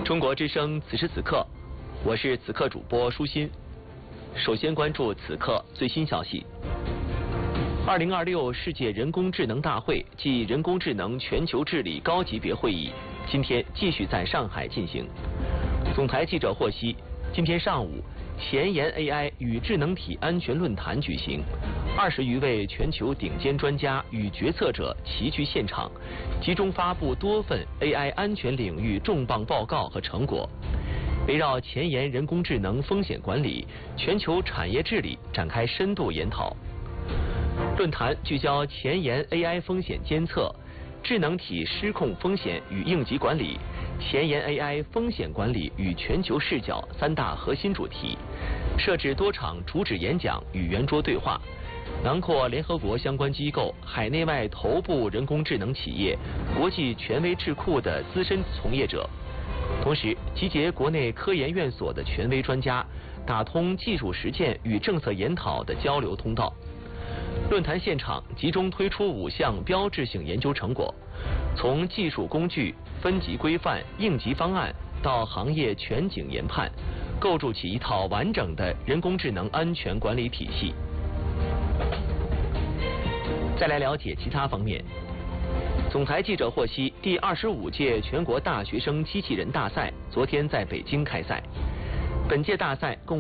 中国之声此时此刻，我是此刻主播舒心。首先关注此刻最新消息。2026世界人工智能大会暨人工智能全球治理高级别会议今天继续在上海进行。总台记者获悉，今天上午，前沿 AI 与智能体安全论坛举行，20余位全球顶尖专家与决策者齐聚现场，集中发布多份 AI 安全领域重磅报告和成果，围绕前沿人工智能风险管理、全球产业治理展开深度研讨。论坛聚焦前沿 AI 风险监测、智能体失控风险与应急管理、前沿 AI 风险管理与全球视角3大核心主题，设置多场主旨演讲与圆桌对话，囊括联合国相关机构、海内外头部人工智能企业、国际权威智库的资深从业者，同时集结国内科研院所的权威专家，打通技术实践与政策研讨的交流通道。论坛现场集中推出5项标志性研究成果，从技术工具、分级规范、应急方案到行业全景研判，构筑起一套完整的人工智能安全管理体系。再来了解其他方面。总台记者获悉，第25届全国大学生机器人大赛昨天在北京开赛，本届大赛共